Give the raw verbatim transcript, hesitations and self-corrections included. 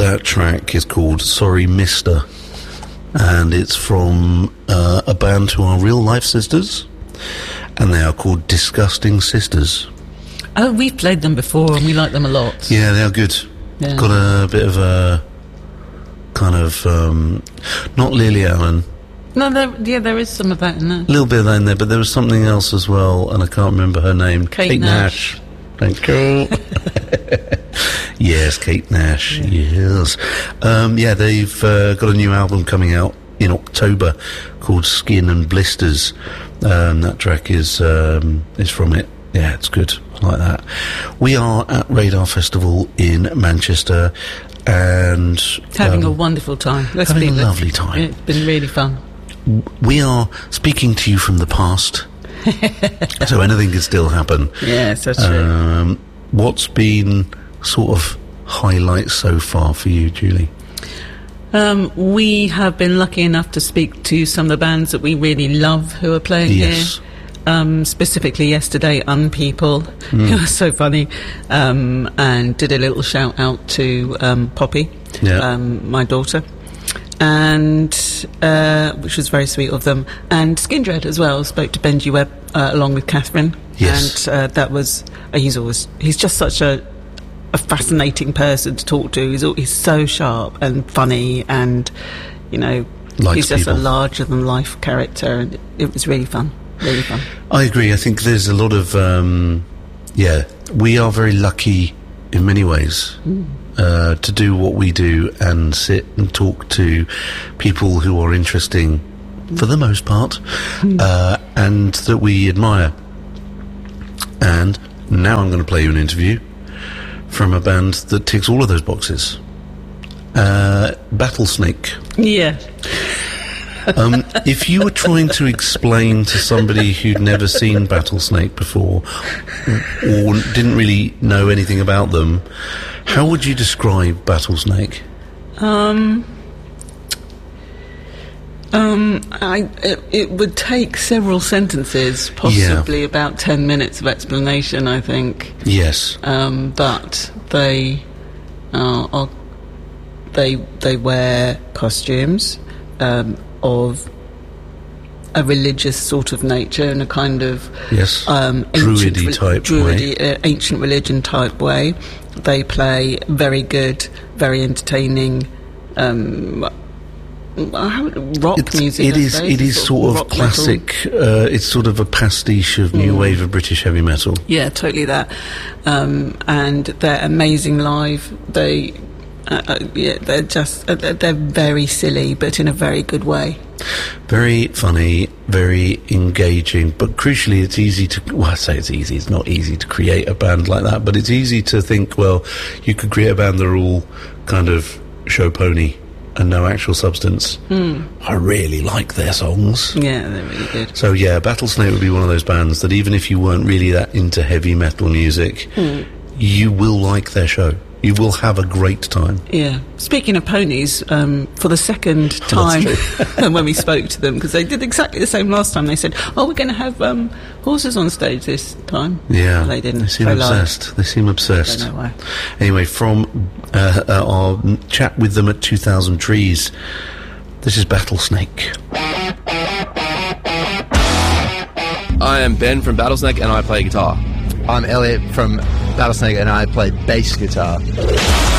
that track is called Sorry Mister, and it's from uh, a band who are real-life sisters, and they are called Disgusting Sisters. Oh, we've played them before, and we like them a lot. Yeah, they are good. Yeah. Got a bit of a kind of, um, not Lily Allen. No, there, yeah, there is some of that in there. A little bit of that in there, but there was something else as well, and I can't remember her name. Kate, Kate Nash. Nash. Thank you. Yes, Kate Nash. Yeah. Yes. Um, yeah, they've uh, got a new album coming out in October called Skin and Blisters. Um, that track is um, is from it. Yeah, it's good. I like that. We are at Radar Festival in Manchester, and Having um, a wonderful time. Let's having be a let's- lovely time. It's been really fun. We are speaking to you from the past, so anything can still happen. Yes, that's true. Um, what's been sort of highlights so far for you, Julie? Um, we have been lucky enough to speak to some of the bands that we really love who are playing Yes. here. Um, specifically yesterday, Unpeople, Mm. who was so funny, um, and did a little shout out to um, Poppy, Yeah. um, my daughter, and uh, which was very sweet of them. And Skindred as well. Spoke to Benji Webb uh, along with Catherine. Yes. And uh, that was uh, he's always he's just such a a fascinating person to talk to. He's al- he's so sharp and funny, and you know Likes he's just people. a larger than life character, and it was really fun. Really fun. I agree. I think there's a lot of, um, yeah, we are very lucky in many ways Mm. uh, to do what we do and sit and talk to people who are interesting for the most part, Mm. uh, and that we admire. And now I'm going to play you an interview from a band that ticks all of those boxes. Uh, Battlesnake. Yeah. Um, if you were trying to explain to somebody who'd never seen Battlesnake before, or didn't really know anything about them, how would you describe Battlesnake? Um. Um. I. It, it would take several sentences, possibly about ten minutes of explanation. I think. Yes. Um. But they uh, are. They they wear costumes. Um. Of a religious sort of nature in a kind of Yes. um, Druidy ancient, type druidy, uh, ancient religion type way. They play very good, very entertaining um, how, rock It's, music. it I is. suppose, It is sort of rock metal. classic. Uh, it's sort of a pastiche of new Mm. wave of British heavy metal. Yeah, totally that. Um, and they're amazing live. They. Uh, uh, yeah, they're just uh, they're they're very silly, but in a very good way. Very funny, very engaging, but crucially it's easy to, well I say it's easy, it's not easy to create a band like that, but it's easy to think, well, you could create a band that are all kind of show pony and no actual substance. Mm. I really like their songs. Yeah, they're really good. So yeah, Battlesnake would be one of those bands that even if you weren't really that into heavy metal music, Mm. you will like their show. You will have a great time. Yeah. Speaking of ponies, um, for the second time when we spoke to them, because they did exactly the same last time, they said, "Oh, we're going to have um, horses on stage this time." Yeah, But they didn't. They seem They lied. obsessed. They seem obsessed. I don't know why. Anyway, from uh, uh, our chat with them at two thousand Trees, this is Battlesnake. I am Ben from Battlesnake and I play guitar. I'm Elliot from Battlesnake and I play bass guitar.